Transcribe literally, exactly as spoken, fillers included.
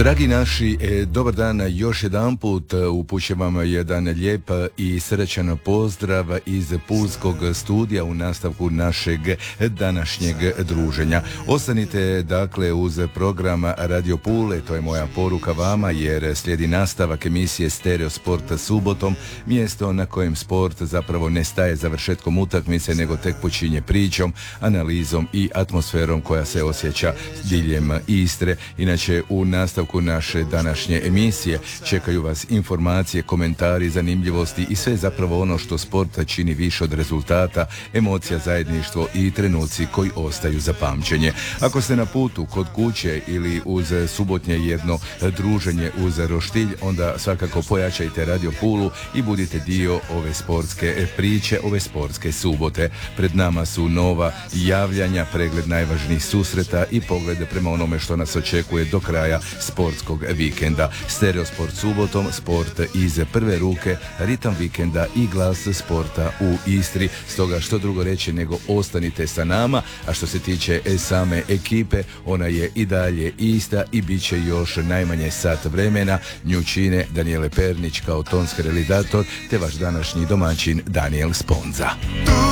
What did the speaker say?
Dragi naši, e, dobar dan još jedan put. Upućujem vam jedan lijep i srećan pozdrav iz Pulskog studija u nastavku našeg današnjeg druženja. Ostanite dakle uz program Radio Pule, to je moja poruka vama, jer slijedi nastavak emisije Stereo Sport subotom, mjesto na kojem sport zapravo ne staje završetkom utakmice, nego tek počinje pričom, analizom i atmosferom koja se osjeća diljem Istre. Inače, u nastavku naše današnje emisije čekaju vas informacije, komentari, zanimljivosti i sve zapravo ono što sport čini više od rezultata, emocija, zajedništvo i trenuci koji ostaju za pamćenje. Ako ste na putu, kod kuće ili uz subotnje jedno druženje uz roštilj, onda svakako pojačajte Radio Pulu i budite dio ove sportske priče, ove sportske subote. Pred nama su nova javljanja, pregled najvažnijih susreta i pogled prema onome što nas očekuje do kraja sportskog vikenda. Stereo Sport subotom, sport iz prve ruke, ritam vikenda i glas sporta u Istri. Stoga što drugo reći nego ostanite sa nama, a što se tiče same ekipe, ona je i dalje ista i bit će još najmanje sat vremena. Nju čine Danijele Pernić kao tonski realizator te vaš današnji domaćin Daniel Sponza.